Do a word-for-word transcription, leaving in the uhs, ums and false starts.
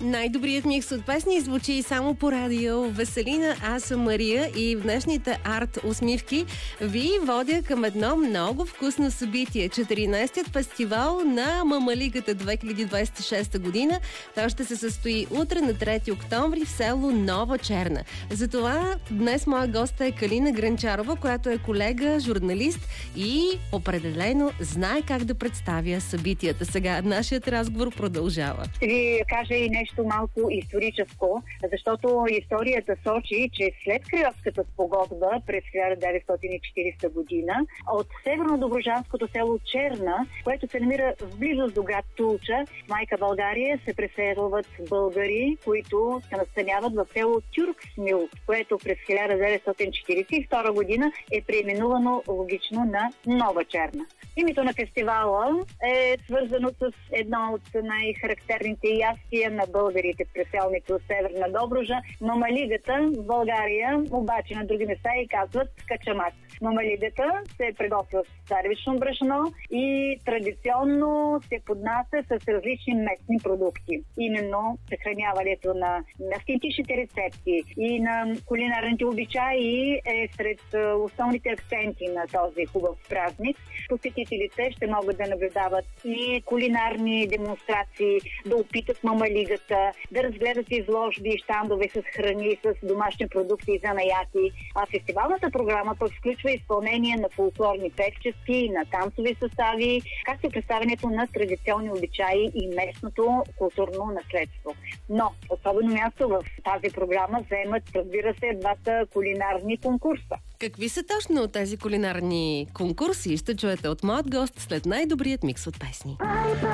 Най-добрият микс от песни звучи само по радио. Веселина, аз съм Мария и в днешните арт усмивки ви водя към едно много вкусно събитие. четиринайсетият фестивал на Мамалигата две хиляди двадесет и шеста година. Той ще се състои утре на трети октомври в село Нова Черна. Затова днес моя гост е Калина Грънчарова, която е колега, журналист и определено знае как да представя събитията. Сега нашият разговор продължава. Ще ви кажа и нещо малко историческо, защото историята сочи, че след Кралската спогодба през хиляда деветстотин и четиридесета година от северно-добруджанското село Черна, което се намира в близост до град Тулча, в майка България се преселват българи, които се настаняват в село Тюрксмил, което през хиляда деветстотин четиридесет и втора година е преименувано логично на Нова Черна. Името на фестивала е свързано с едно от най-характерните ястия на българите, преселници от Северна Добруджа, мамалигата. В България, обаче на други места и казват качамак. Мамалигата се приготвя с царевично брашно и традиционно се поднася с различни местни продукти. Именно съхраняването на автентичните рецепти и на кулинарните обичаи е сред основните акценти на този хубав празник. Посетителите ще могат да наблюдават и кулинарни демонстрации, да опитат мамалигата, да разгледат изложби и щандове с храни, с домашни продукти и занаяти. А фестивалната програма пък включва изпълнение на фолклорни певчески, на танцови състави, както и представянето на традиционни обичаи и местното културно наследство. Но особено място в тази програма заемат, разбира се, двата кулинарни конкурса. Какви са точно тези кулинарни конкурси? Ще чуете от моят гост след най-добрият микс от песни.